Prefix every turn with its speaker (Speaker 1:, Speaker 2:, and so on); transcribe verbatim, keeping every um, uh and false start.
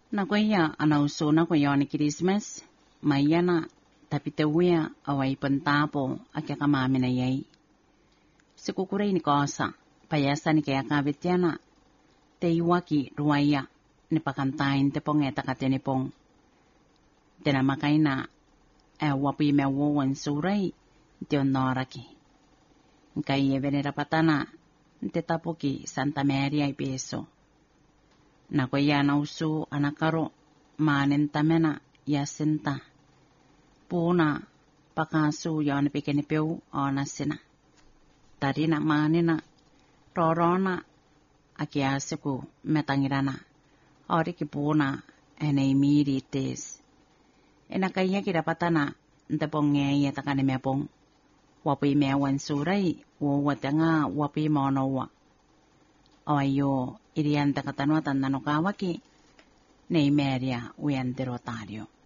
Speaker 1: Nakuya anauso na kuya ni Christmas, mayana tapitawia away pantapo akya kamami na yay. Sikukuray ni kosa, payasa ni kaya kabit yana, teiwaki ruwaya ni pakantain te pong eta katenipong. Tinamakay na, e wapi mewawan suray, diyon noraki. Kaya venera patana, te tapuki Santa Maria y peso. Nakuya na usu anakaro, manin tamena, yasinta. Puna, pakasu yon pikinipiw o nasina. Tari na manina, rorona, akiasiku metangirana. Ori ki puna, ene imiri tes. Enakaya kirapatana, ntepong ngaya takanimepong. Wapi mewan suray, wawatanga wapi monowa. O ayo, irianta katanwatan nanukawaki, na imeria uyan derotario.